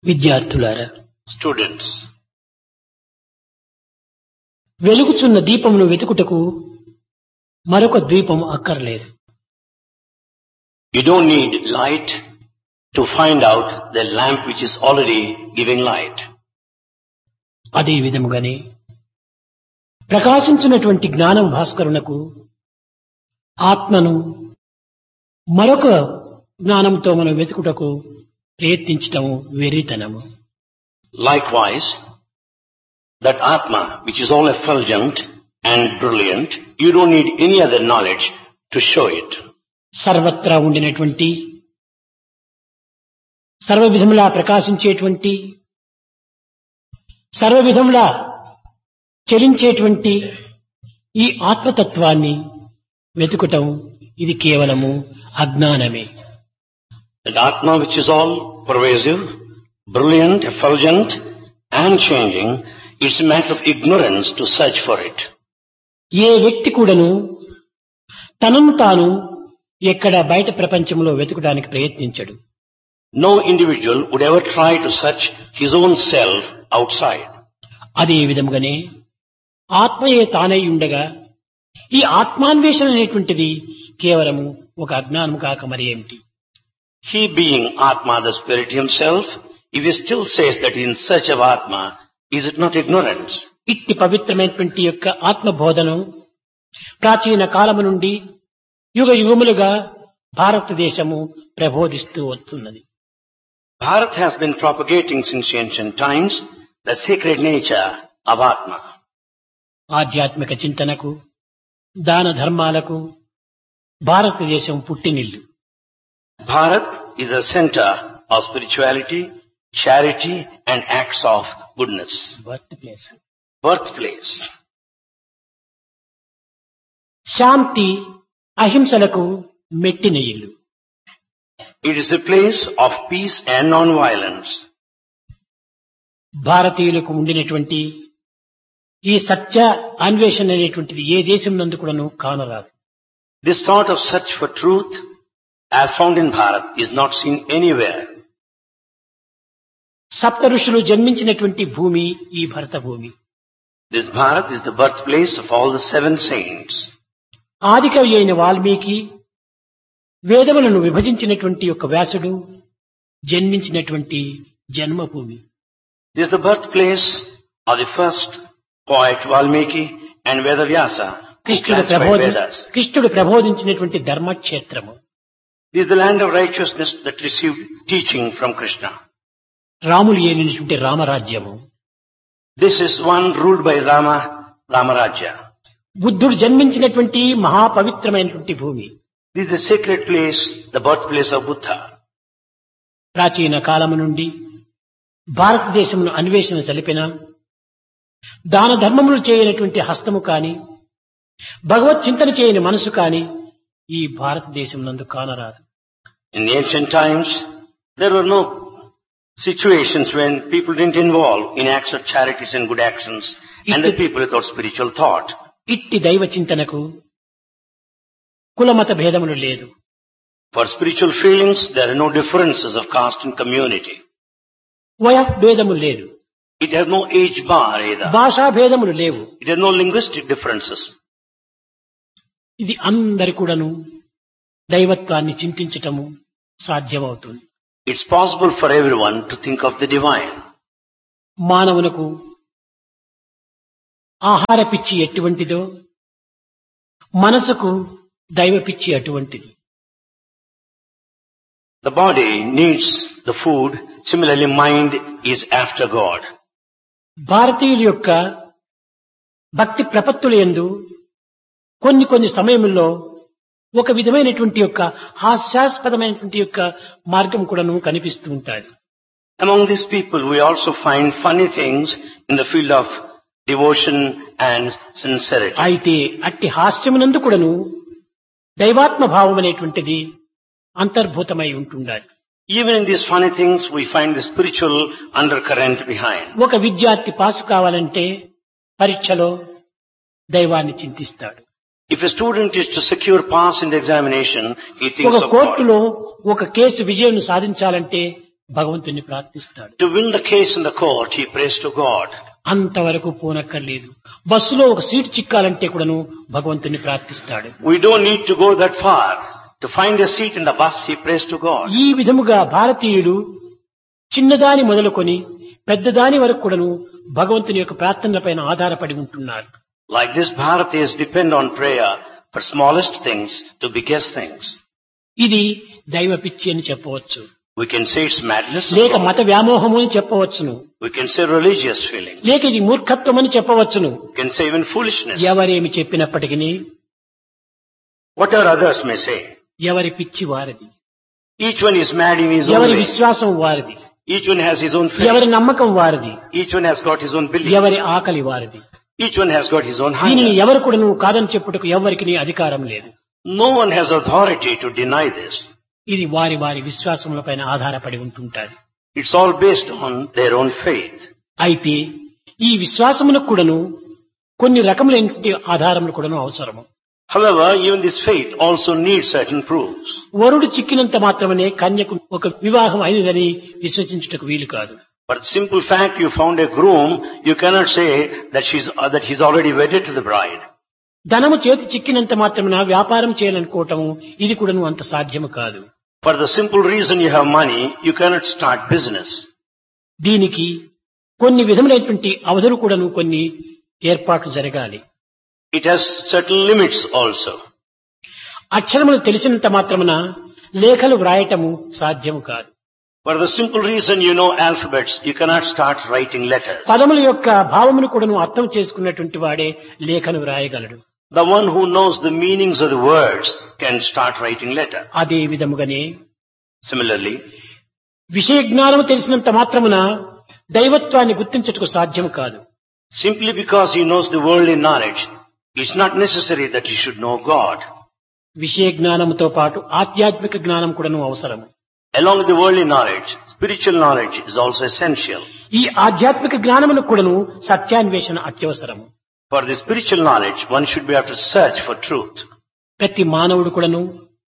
విద్యార్థులారా, Students, వెలుగుచున్న దీపమును వెతుకుటకు మరొక దీపం అక్కర్లేదు. you don't need light to find out the lamp which is already giving light. అదే విధముగానే ప్రకాశించినటువంటి జ్ఞానం భాస్కరునకు ఆత్మను మరొక జ్ఞానంతో మనం వెతుకుటకు ప్రయత్నించటము వెర్రితనము. Likewise, that Atma which is all effulgent and brilliant, you don't need any other knowledge to show it. సర్వత్రా ఉండినటువంటి సర్వ విధములా ప్రకాశించేటువంటి సర్వ విధములా చలించేటువంటి ఈ ఆత్మతత్వాన్ని వెతుకుటం ఇది కేవలము అజ్ఞానమే. That Atma which is all pervasive, brilliant, effulgent and changing, it's a matter of ignorance to search for it. ఏ వ్యక్తి కూడాను తనను తాను ఎక్కడ బయట ప్రపంచంలో వెతుకడానికి ప్రయత్నించడు. No individual would ever try to search his own self outside. అదే విధముగానే ఆత్మయే తానై ఉండగా ఈ ఆత్మాన్వేషణ అనేటువంటిది కేవలము ఒక అజ్ఞానం కాక మరి ఏమిటి? He being Atma, the Spirit himself, if he still says that he is in search of Atma, is it not ignorance? ఇట్టి పవిత్రమైనటువంటి యొక్క ఆత్మబోధను ప్రాచీన కాలము నుండి యుగ యుగములుగా భారతదేశము ప్రబోధిస్తూ వస్తున్నది. Bharat has been propagating since ancient times the sacred nature of Atma. ఆధ్యాత్మిక చింతనకు దాన ధర్మాలకు భారతదేశం పుట్టినిల్లు. Bharat is a center of spirituality, charity and acts of goodness. Birth place. Birthplace. శాంతి అహింసలకు మెట్టిన ఇల్లు. It is a place of peace and non-violence. భారతీయులకు ఉండినటువంటి ఈ సత్య అన్వేషణ అనేటువంటిది ఏ దేశం నందు కూడాను కానరాదు. This sort of search for truth as found in Bharat is not seen anywhere. సప్త ఋషులు జన్మించినటువంటి భూమి ఈ భరత భూమి. This Bharat is the birthplace of all the 7 saints. ఆదికవి అయిన వాల్మీకి వేదములను విభజించినటువంటి యొక్క వ్యాసుడు జన్మించినటువంటి జన్మభూమి. This is the birthplace of the first poet Valmiki and Vedavyasa, who classified Vedas. కృష్ణుడు ప్రబోధించినటువంటి ధర్మక్షేత్రము. This is the land of righteousness that received teaching from Krishna. Ramulu ఏలినటువంటి రామరాజ్యము. This is one ruled by Rama, Ramarajya. బుద్ధుడు జన్మించినటువంటి మహాపవిత్రమైనటువంటి భూమి. This is the sacred place, the birthplace of Buddha. ప్రాచీన కాలము నుండి భారతదేశమును అన్వేషణ చలిపిన దాన ధర్మములు చేయనటువంటి హస్తము కాని భగవత్ చింతన చేయని మనసు కాని ఈ భారతదేశం నందు కానరాదు. In the ancient times, there were no situations when people didn't involve in acts of charities and good actions and the people without spiritual thought. ఇట్టి దైవ చింతనకు కులమత భేదములు లేదు. For spiritual feelings, there are no differences of caste and community. వయ భేదము లేదు. It has no age bar either. భాషా భేదములు లేవు. It has no linguistic differences. ఇది అందరి కూడాను దైవత్వాన్ని చింతించటము సాధ్యమవుతుంది. It's possible for everyone to think of the divine. మానవునకు ఆహార పిచ్చి ఎటువంటిదో మనసుకు దైవ పిచ్చి అటువంటిది. The body needs the food. Similarly, mind is after God. భారతీయుల యొక్క భక్తి ప్రపత్తుల యందు కొన్ని సమయముల్లో ఒక విధమైనటువంటి యొక్క హాస్యాస్పదమైనటువంటి యొక్క మార్గం కూడాను కనిపిస్తూ ఉంటాయి. Among these people, we also find funny things in the field of devotion and sincerity. అయితే అట్టి హాస్యమునందు కూడాను దైవాత్మ భావం అనేటువంటిది అంతర్భూతమై ఉంటుండాలి. Even in these funny things, we find the spiritual undercurrent behind. ఒక విద్యార్థి పాసు కావాలంటే పరీక్షలో దైవాన్ని చింతిస్తాడు. If a student is to secure pass in the examination, he thinks ఒక of God. కోర్టులో ఒక కేసు విజయం సాధించాలంటే భగవంతుని ప్రార్థిస్తాడు. To win the case in the court, he prays to God. అంతవరకు పోనక్కర్లేదు. బస్సులో ఒక సీటు చిక్కాలంటే కూడాను భగవంతుని ప్రార్థిస్తాడు. We don't need to go that far. To find a seat in the bus, he prays to God. ఈ విధముగా భారతీయులు చిన్నదాని మొదలుకొని పెద్దదాని వరకు కూడాను భగవంతుని యొక్క ప్రార్థనలపైన ఆధారపడి ఉంటున్నారు. Like this, Bharatias depend on prayer for smallest things to biggest things. ఇది దైవ పిచ్చి అని చెప్పవచ్చు, We can say it's madness of లేక God. మత వ్యామోహము అని చెప్పవచ్చును, We can say religious feeling. లేక ఇది మూర్ఖత్వం అని చెప్పవచ్చును. We can say even foolishness. ఎవరేమి చెప్పినప్పటికీ Whatever others may say. ఎవరి పిచ్చి వారిది, Each one is mad in his own ఎవరి way. విశ్వాసం వారిది, Each one has his own faith. ఎవరి నమ్మకం వారిది, Each one has got his own belief. ఎవరి ఆకలి వారిది. Each one has got his own దీనిని hunger. ఎవరు కూడాను కాదని చెప్పుటకు ఎవరికి అధికారం లేదు. No one has authority to deny this. ఇది వారి వారి విశ్వాసములపైన ఆధారపడి ఉంటుంటారు. It's all based on their own faith. అయితే ఈ విశ్వాసములకు కూడాను కొన్ని రకములైన ఆధారములు కూడాను అవసరము. However, even this faith also needs certain proofs. వరుడు చిక్కినంత మాత్రమే కన్యకు ఒక వివాహం అయినదని విశ్వసించుటకు వీలు కాదు. But the simple fact you found a groom, you cannot say that he's already wedded to the bride. ధనము చేతి చిక్కినంత మాత్రమే వ్యాపారం చేయాలనుకోవటము ఇది కూడాను అంత సాధ్యము కాదు. For the simple reason you have money, you cannot start business. దీనికి కొన్ని విధములైనటువంటి అవధులు కూడాను కొన్ని ఏర్పాట్లు జరగాలి. It has certain limits also. అక్షరములు తెలిసినంత మాత్రమున లేఖలు వ్రాయటము సాధ్యము కాదు. For the simple reason you know alphabets, you cannot start writing letters. పదముల యొక్క భావమును కూడాను అర్థం చేసుకున్నటువంటి వాడే లేఖను వ్రాయగలడు. The one who knows the meanings of the words can start writing letter. అదే విధముగానే Similarly, విషయ జ్ఞానము తెలిసినంత మాత్రమున దైవత్వాన్ని గుర్తించుటకు సాధ్యము కాదు. simply because he knows the worldly knowledge, it's not necessary that he should know God. విషయ జ్ఞానముతో పాటు ఆధ్యాత్మిక జ్ఞానం కూడాను అవసరము. Along with the worldly knowledge, spiritual knowledge is also essential. ఈ ఆధ్యాత్మిక జ్ఞానమును కూడాను సత్యాన్వేషణ అత్యవసరము. For the spiritual knowledge, one should be able to search for truth. ప్రతి మానవుడు కూడాను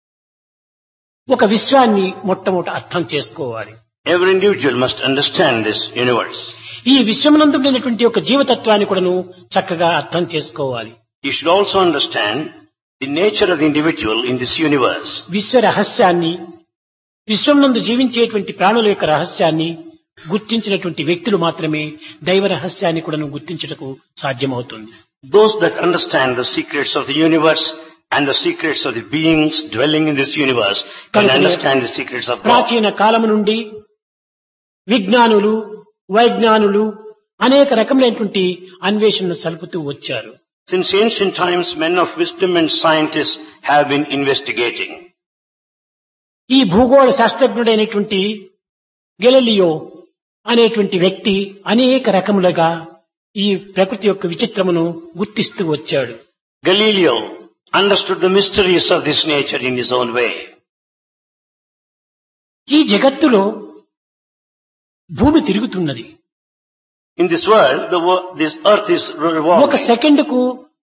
ఒక విశ్వాన్ని మొట్టమొదట అర్థం చేసుకోవాలి. Every individual must understand this universe. ఈ విశ్వమునందు ఉండేటువంటి ఒక జీవతత్వాన్ని కూడాను చక్కగా అర్థం చేసుకోవాలి. You should also understand the nature of the individual in this universe. విశ్వ రహస్యాన్ని, విశ్వమునందు జీవించేటువంటి ప్రాణుల యొక్క రహస్యాన్ని గుర్తించినటువంటి వ్యక్తులు మాత్రమే దైవ రహస్యాన్ని కూడాను గుర్తించుటకు సాధ్యమవుతుంది. Those that understand the secrets of the universe and the secrets of the beings dwelling in this universe can understand the secrets of God. ప్రాచీన కాలము నుండి విజ్ఞానులు, వైజ్ఞానులు అనేక రకములైనటువంటి అన్వేషణను సలుపుతూ వచ్చారు. Since ancient times, men of wisdom and scientists have been investigating. ఈ భూగోళ శాస్త్రజ్ఞుడైనటువంటి Galileo అనేటువంటి వ్యక్తి అనేక రకములుగా ఈ ప్రకృతి యొక్క విచిత్రమును గుర్తిస్తూ వచ్చాడు. Galileo understood the mysteries of this nature in his own way. ఈ జగత్తులో భూమి తిరుగుతున్నది. In this world, this earth is ఒక revolving. సెకండుకు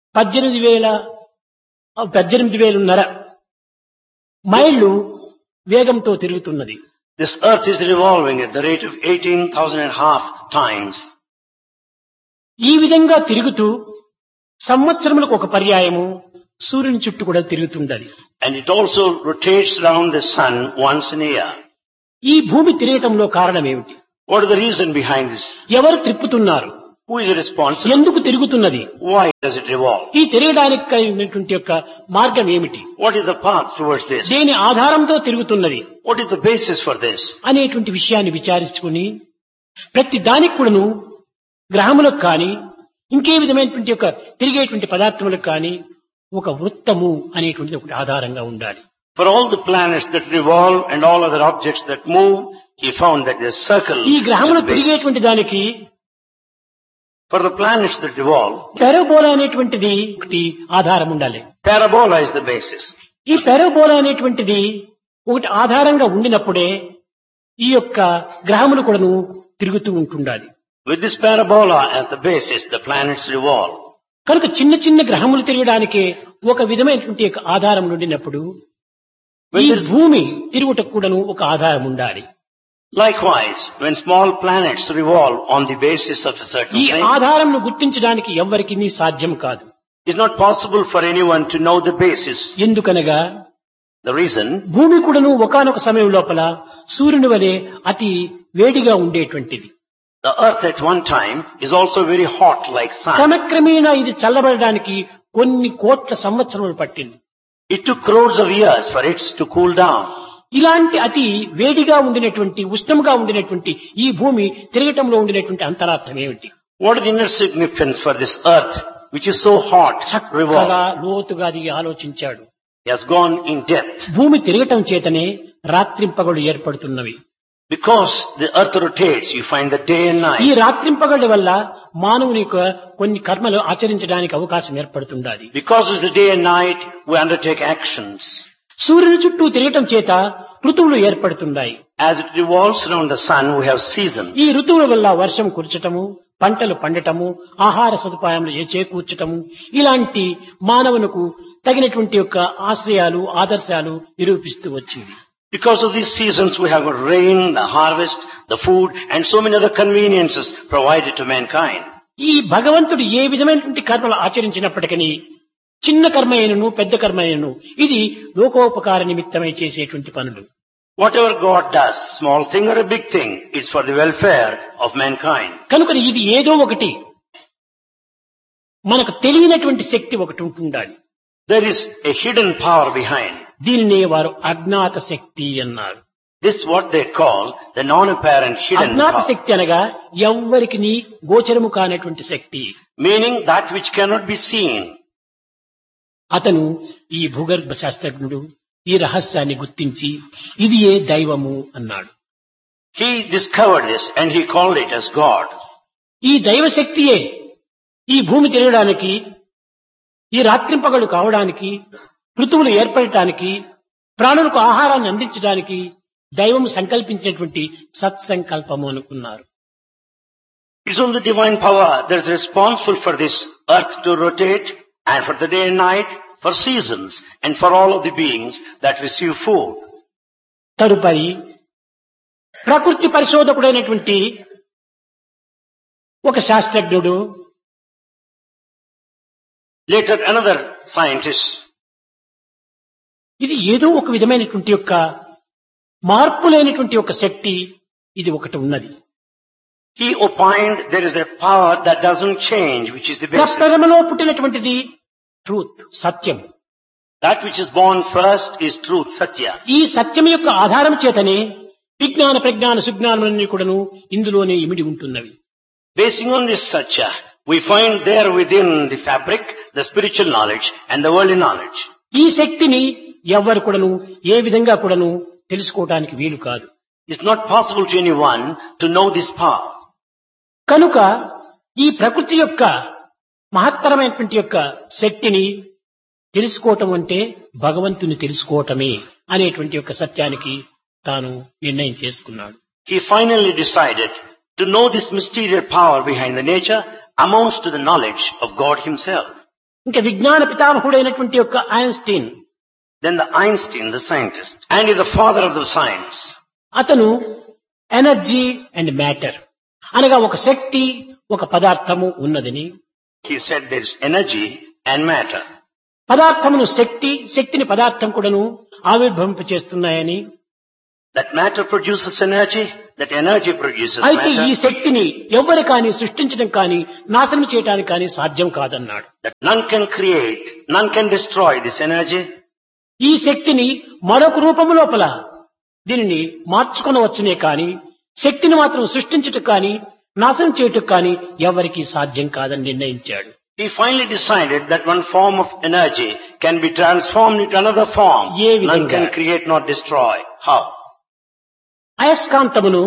18,500 మైళ్ళు వేగంతో తిరుగుతున్నది. This earth is revolving at the rate of 18,500 times. ఈ విధంగా తిరుగుతూ సంవత్సరములకు ఒక పర్యాయము సూర్యుని చుట్టూ కూడా తిరుగుతుండాలి. And it also rotates around the sun once in a year. ఈ భూమి తిరగటంలో కారణం ఏమిటి? What is the reason behind this? ఎవరు త్రిప్పుతున్నారు? Who is responsible? ఎందుకు తిరుగుతున్నది? Why does it revolve? ఈ తిరగడానికి కలిగినటువంటి యొక్క మార్గం ఏమిటి? What is the path towards this? దేని ఆధారంతో తిరుగుతున్నది What is the basis for this? అనేటువంటి విషయాన్ని విచారించుకుని ప్రతి దానికి కూడాను గ్రహములకు కానీ ఇంకే విధమైనటువంటి యొక్క తిరిగేటువంటి పదార్థములకు కానీ ఒక వృత్తము అనేటువంటిది ఒకటి ఆధారంగా ఉండాలి. For all the planets that revolve and all other objects that move, he found that the circle ఈ is గ్రహములు the basis. తిరిగేటువంటి దానికి For the planets that revolve, పెరబోలా అనేటువంటిది ఒకటి ఆధారం ఉండాలి. parabola is the basis. ఈ పెరబోలా అనేటువంటిది ఒకటి ఆధారంగా ఉండినప్పుడే ఈ యొక్క గ్రహములు కూడాను తిరుగుతూ ఉంటుండాలి. With this parabola as the basis, the planets revolve. కనుక చిన్న చిన్న గ్రహములు తిరగడానికి ఒక విధమైనటువంటి యొక్క ఆధారం ఉండినప్పుడు ఈ భూమి తిరుగుటకు కూడాను ఒక ఆధారం ఉండాలి. Likewise, when small planets revolve on the basis of a certain ఈ plane, ఆధారంను గుర్తించడానికి ఎవ్వరికీ సాధ్యం కాదు. it's not possible for anyone to know the basis. ఎందుకనగా The reason, భూమి కూడాను ఒకానొక సమయం లోపల సూర్యుని వలె అతి వేడిగా ఉండేటువంటిది. the earth at one time is also very hot like sun. క్రమక్రమేణా ఇది చల్లబడడానికి కొన్ని కోట్ల సంవత్సరములు పట్టింది. It took crores of years for it to cool down. ఇలాంటి అతి వేడిగా ఉండినటువంటి ఉష్ణంగా ఉండినటువంటి ఈ భూమి తిరగటంలో ఉండినటువంటి అంతరార్థం ఏమిటి? What is the inner significance for this earth which is so hot, చక్కగా revolve? లోతుగా అది ఆలోచించాడు. He has gone in depth. భూమి తిరగటం చేతనే రాత్రింపగళ్ళు ఏర్పడుతున్నవి. Because the earth rotates, you find the day and ఈ night. రాత్రింపగళ్ళ వల్ల మానవుని యొక్క కొన్ని కర్మలు ఆచరించడానికి అవకాశం ఏర్పడుతుండాలి. Because it's the day and night, we undertake actions. సూర్యుని చుట్టూ తిరగటం చేత ఋతువులు ఏర్పడుతున్నాయి. As it revolves around the sun, we have seasons. ఈ ఋతువుల వల్ల వర్షం కురచటము, పంటలు పండటము, ఆహార సదుపాయంలో చేకూర్చటము, ఇలాంటి మానవునకు తగినటువంటి యొక్క ఆశ్రయాలు ఆదర్శాలు నిరూపిస్తూ వచ్చింది. Because of these seasons, we have got rain, the harvest, the food, and so many other conveniences provided to mankind. ఈ భగవంతుడు ఏ విధమైనటువంటి కర్మలు ఆచరించినప్పటికీ చిన్న కర్మ అయినను పెద్ద కర్మ అయినను ఇది లోకోపకార నిమిత్తమై చేసేటువంటి పనులు. Whatever God does, small thing or a big thing, is for the welfare of mankind. కనుక ఇది ఏదో ఒకటి మనకు తెలియనటువంటి శక్తి ఒకటి ఉంటుండాలి. There is a hidden power behind. దీనినే వారు అజ్ఞాత శక్తి అన్నారు. This is what they call the non-apparent hidden అజ్ఞాత power. శక్తి అనగా ఎవ్వరికి గోచరము కానటువంటి శక్తి. Meaning that which cannot be seen. అతను ఈ భూగర్భ శాస్త్రజ్ఞుడు ఈ రహస్యాన్ని గుర్తించి ఇది ఏ దైవము అన్నాడు. He discovered this and he called it as God. ఈ దైవ శక్తియే ఈ భూమి తిరగడానికి, ఈ రాత్రింపగలు కావడానికి, ఋతువులు ఏర్పడటానికి, ప్రాణులకు ఆహారాన్ని అందించడానికి దైవం సంకల్పించినటువంటి సత్సంకల్పము అనుకున్నారు. It's only the divine power that is responsible for this earth to rotate and for the day and night, for seasons and for all of the beings that receive food. తదుపరి ప్రకృతి పరిశోధకుడైనటువంటి ఒక శాస్త్రజ్ఞుడు Later another scientist, ఇది ఏదో ఒక విధమైనటువంటి యొక్క మార్పు లేనటువంటి ఒక శక్తి ఇది ఒకటి ఉన్నది. he opined there is a power that doesn't change, which is the basis. ప్రప్రథమలో పుట్టినటువంటిది truth, Satyam. That which is born first is truth, Satya. ఈ సత్యం యొక్క ఆధారం చేతనే విజ్ఞాన ప్రజ్ఞాన సుజ్ఞానములన్నీ కూడాను ఇందులోనే ఇమిడి ఉంటున్నవి. Basing on this Satya, we find there within the fabric the spiritual knowledge and the worldly knowledge. ఈ శక్తిని ఎవ్వరు కూడాను ఏ విధంగా కూడాను తెలుసుకోవడానికి వీలు కాదు. It's not possible to anyone to know this power. కనుక ఈ ప్రకృతి యొక్క మహత్తరమైనటువంటి యొక్క శక్తిని తెలుసుకోవటం అంటే భగవంతుని తెలుసుకోవటమే అనేటువంటి యొక్క సత్యానికి తాను నిర్ణయం చేసుకున్నాడు. He finally decided to know this mysterious power behind the nature amounts to the knowledge of God himself. ఇంకా విజ్ఞాన పితామహుడైనటువంటి యొక్క Einstein, Then the Einstein, the scientist, and is the father of the science. అతను energy and matter అనగా ఒక శక్తి ఒక పదార్థము ఉన్నదని, He said there is energy and matter. పదార్థమును శక్తి, శక్తిని పదార్థం కూడాను ఆవిర్భవింప చేస్తున్నాయని, That matter produces energy, that energy produces అయితే ఈ matter. శక్తిని ఎవ్వరు కానీ సృష్టించడం కానీ నాశనం చేయడానికి కానీ సాధ్యం కాదన్నాడు. That none can create, none can destroy this energy. ఈ శక్తిని మరొక రూపము లోపల దీనిని మార్చుకొనవచ్చునే కాని శక్తిని మాత్రం సృష్టించుటకు కానీ నాశనం చేయుటకు కానీ ఎవరికీ సాధ్యం కాదని నిర్ణయించాడు. He finally decided that one form of energy can be transformed into another form. A None విధంగా? can create nor destroy. How? అయస్కాంతమును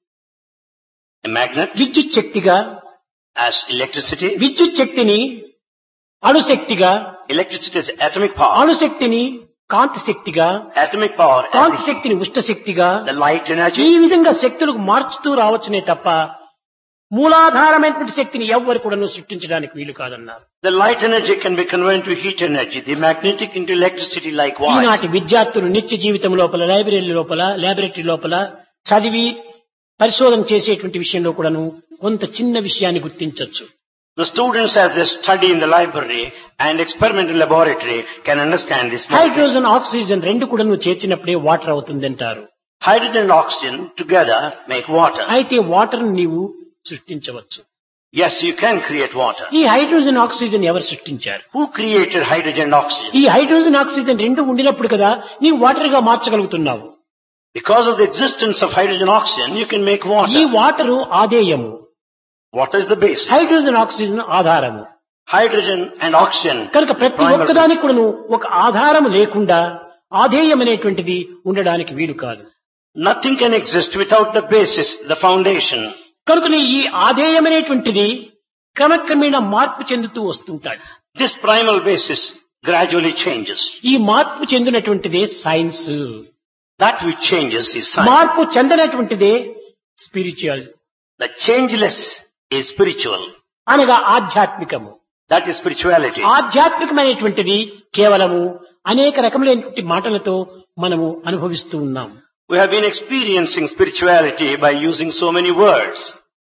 A magnet విద్యుత్ శక్తిగా, as electricity. విద్యుత్ శక్తిని అణుశక్తిగా, Electricity is atomic power. అణుశక్తిని కాంతి శక్తిగా, Atomic power కాంతి as శక్తిని ఉష్ణ శక్తిగా, the light ఈ energy. విధంగా శక్తులకు మార్చుతూ రావచ్చునే తప్ప మూలాధారమైనటువంటి శక్తిని ఎవ్వరు కూడా సృష్టించడానికి వీలు కాదన్నారు. The light energy can be converted to heat energy. The magnetic into electricity likewise. ఈనాటి విద్యార్థులు నిత్య జీవితం లోపల, లైబ్రరీ లోపల, లాబొరేటరీ లోపల చదివి పరిశోధన చేసేటువంటి విషయంలో కూడాను కొంత చిన్న విషయాన్ని గుర్తించవచ్చు. The students, as they study in the library and experimental laboratory, can understand this. Hydrogen oxygen రెండు కూడాను చేర్చినప్పుడే water అవుతుందంటారు. Hydrogen and oxygen together make water. అయితే వాటర్ నీవు సృష్టించవచ్చు. Yes, you can create water. ఈ హైడ్రోజన్ ఆక్సిజన్ ఎవరు సృష్టించారు? Who created hydrogen and oxygen? ఈ hydrogen oxygen రెండు ఉండినప్పుడు కదా నీవు వాటర్ గా మార్చగలుగుతున్నావు. Because of the existence of hydrogen and oxygen, you can make ఈ water. Water ఆధేయము, Water is the base. Hydrogen oxygen ఆధారము. Hydrogen and oxygen. కనుక ప్రతి ఒక్కదానికి కూడాను ఒక ఆధారం లేకుండా ఆధేయం అనేటువంటిది ఉండడానికి వీలు కాదు. Nothing can exist without the basis, the foundation. కనుకనే ఈ ఆధేయం అనేటువంటిది క్రమక్రమేణా మార్పు చెందుతూ వస్తుంటాడు. This primal basis gradually changes. ఈ మార్పు చెందినటువంటిదే science. That which changes is science. మార్పు చెందనటువంటిదే spiritual, The changeless is spiritual. అనగా ఆధ్యాత్మికము. That is spirituality. ఆధ్యాత్మికమైనటువంటిది కేవలము అనేక రకములైనటువంటి మాటలతో మనము అనుభవిస్తూ ఉన్నాం. We have been experiencing spirituality by using so many words.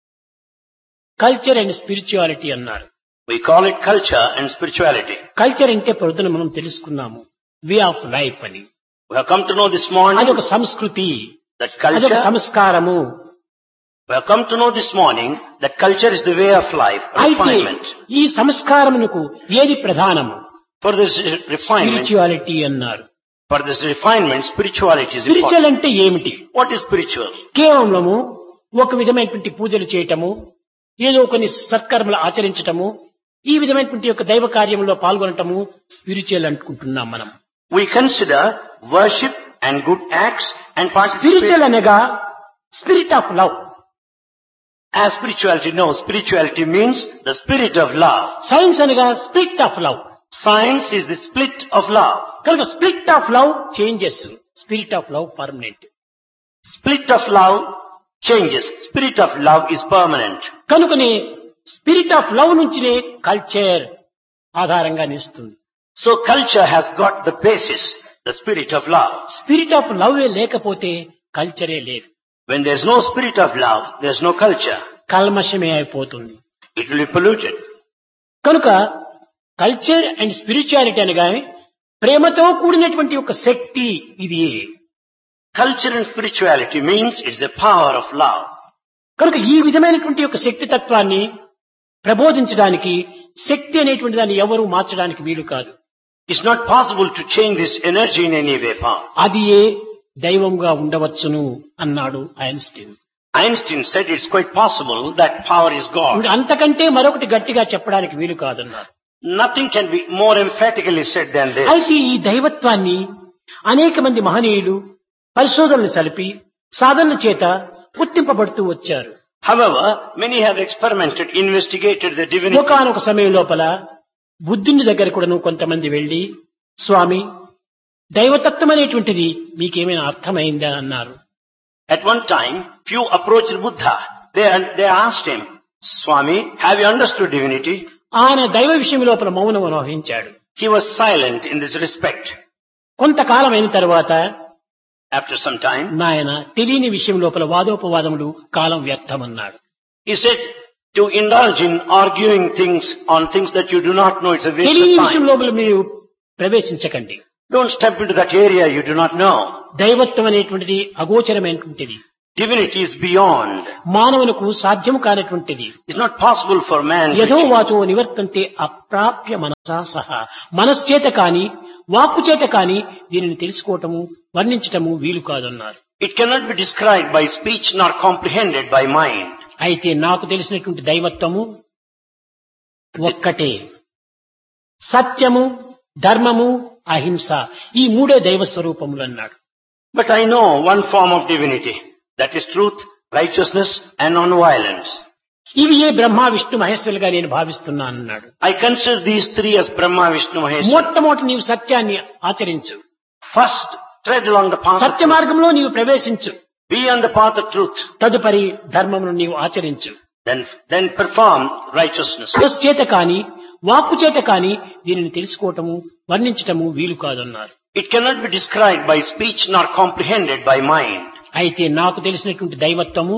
Culture and spirituality అన్నారు. We call it culture and spirituality. Culture అంటే పొద్దున మనం తెలుసుకున్నాము వే ఆఫ్ లైఫ్ అని. We have come to know this morning అదొక సంస్కృతి, that అదొక culture. సంస్కారము. We have come to know this morning that culture is the way of life, అయితే refinement. ఈ సంస్కారమునకు ఏది ప్రధానము? For this refinement, స్పిరిచువాలిటీ అన్నారు. for this refinement, spirituality is spiritual important. అంటే ఏమిటి? What is spiritual? కేవలము ఒక విధమైనటువంటి పూజలు చేయటము, ఏదో కొన్ని సత్కర్మలు ఆచరించటము, ఈ విధమైనటువంటి యొక్క దైవ కార్యంలో పాల్గొనటము స్పిరిచువల్ అనుకుంటున్నాం మనం. We consider worship and good acts and spiritual participate. అనగా spirit of love. As spirituality knows, spirituality means the spirit of love. Science అనగా spirit of love. Science is the split of love. కనుక spirit of love changes, spirit of love permanent. Split of love changes. Spirit of love is permanent. కనుకనే spirit of love నుంచినే culture ఆధారంగా నిలుస్తుంది. So culture has got the basis, the spirit of love. Spirit of love లేకపోతే కల్చరే లేదు. When there's no spirit of love, there's no culture. కల్మషమే అయిపోతుంది. It will be polluted. కనుక culture and spirituality అనగా ప్రేమతో కూడినటువంటి ఒక శక్తి ఇది. Culture and spirituality means it's the power of love. కనుక ఈ విధమైనటువంటి ఒక శక్తి తత్వాన్ని ప్రబోధించడానికి శక్తి అనేటువంటి దాన్ని ఎవరు మార్చడానికి వీలు కాదు. It's not possible to change this energy in any way, power. అది ఏ దైవంగా ఉండవచ్చును అన్నాడు Einstein. Einstein said it's quite possible that power is God. ఇంకా అంతకంటే మరొకటి గట్టిగా చెప్పడానికి వీలు కాదన్నారు. Nothing can be more emphatically said than this. అయితే ఈ దైవత్వాన్ని అనేక మంది మహనీయులు పరిశోధనలు సలిపి సాధనల చేత గుర్తింపబడుతూ వచ్చారు. However, many have experimented, investigated the divinity. ఒకానొక సమయం లోపల బుద్ధుని దగ్గర కూడాను కొంతమంది వెళ్లి, స్వామి దైవతత్వం అనేటువంటిది మీకేమైనా అర్థమైందా అన్నారు. At one time, few approached Buddha. They asked him, Swami, have you understood divinity? ఆయన దైవ విషయం లోపల మౌనం వహించాడు. He was silent in this respect. కొంతకాలం అయిన తర్వాత After some time, నాయన తెలియని విషయం లోపల వాదోపవాదములు కాలం వ్యర్థమన్నాడు. he said, to indulge in arguing things on things that you do not know, it's a waste తెలియని of విషయం time. లోపల మీరు ప్రవేశించకండి. Don't step into that area you do not know. దైవత్వం అనేటువంటిది అగోచరమైనటువంటిది, Divinity is beyond. మానవులకు సాధ్యం కానటువంటిది. It's not possible for man to యథో achieve. వాచో నివర్తంతే అప్రాప్య మనసా సహా. మనస్చేత కాని వాక్కు చేత కాని దీనిని తెలుసుకోవటము వర్ణించటము వీలు కాదన్నారు. It cannot be described by speech nor comprehended by mind. అయితే నాకు తెలిసినటువంటి దైవత్వము ఒక్కటే. సత్యము, ధర్మము, అహింస, ఈ మూడే దైవ స్వరూపములు అన్నాడు. But I know one form of divinity. That is truth, righteousness and non-violence. ఇవి ఏ బ్రహ్మ విష్ణు మహేశ్వరులుగా నేను భావిస్తున్నానన్నాడు. I consider these three as Brahma, Vishnu, Maheshwara. మొట్టమొదటి నీవు సత్యాన్ని ఆచరించు, First, tread along the path of Satya truth. మార్గంలో నీవు ప్రవేశించు, Be on the path of truth. తదుపరి ధర్మమును నీవు ఆచరించు. Then perform righteousness. మనస్సు చేత కాని వాక్కు చేత కాని దీనిని తెలుసుకోవటము వర్ణించటము వీలు కాదన్నారు. It cannot be described by speech nor comprehended by mind. అయితే నాకు తెలిసినటువంటి దైవత్వము